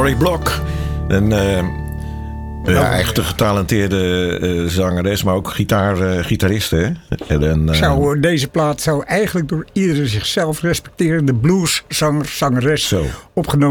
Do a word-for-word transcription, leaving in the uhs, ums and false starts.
Laurie Block. Een uh, ja, echt een getalenteerde uh, zangeres, maar ook gitaar, uh, gitariste. Hè? En, uh, zou, deze plaat zou eigenlijk door iedere zichzelf respecterende blueszanger, zangeres zo. opgenomen